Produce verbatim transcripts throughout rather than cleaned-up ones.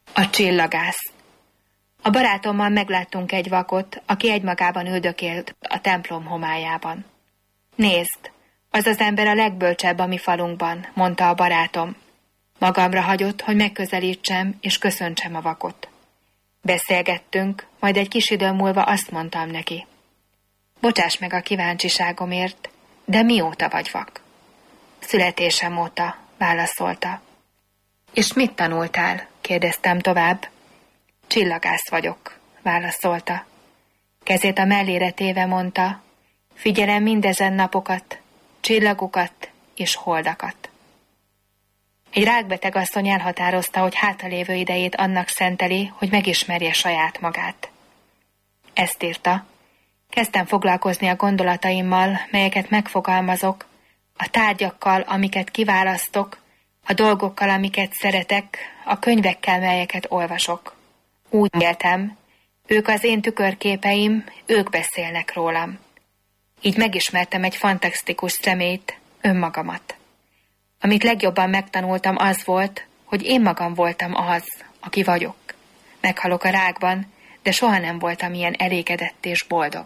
A csillagász. A barátommal megláttunk egy vakot, aki egymagában üldökélt a templom homályában. Nézd, az az ember a legbölcsebb a mi falunkban, mondta a barátom. Magamra hagyott, hogy megközelítsem és köszöntsem a vakot. Beszélgettünk, majd egy kis idő múlva azt mondtam neki. Bocsáss meg a kíváncsiságomért, de mióta vagy vak? Születésem óta, válaszolta. És mit tanultál? Kérdeztem tovább. Csillagász vagyok, válaszolta. Kezét a mellére téve mondta, figyelem mindezen napokat, csillagokat és holdakat. Egy rákbeteg asszony elhatározta, hogy hátralévő idejét annak szenteli, hogy megismerje saját magát. Ezt írta. Kezdtem foglalkozni a gondolataimmal, melyeket megfogalmazok, a tárgyakkal, amiket kiválasztok, a dolgokkal, amiket szeretek, a könyvekkel, melyeket olvasok. Úgy éltem, ők az én tükörképeim, ők beszélnek rólam. Így megismertem egy fantasztikus személyt, önmagamat. Amit legjobban megtanultam az volt, hogy én magam voltam az, aki vagyok. Meghalok a rákban, de soha nem voltam ilyen elégedett és boldog.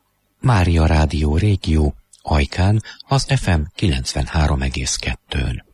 Mária Rádió Régió, Ajkán, az ef em kilencvenhárom egész kettőn.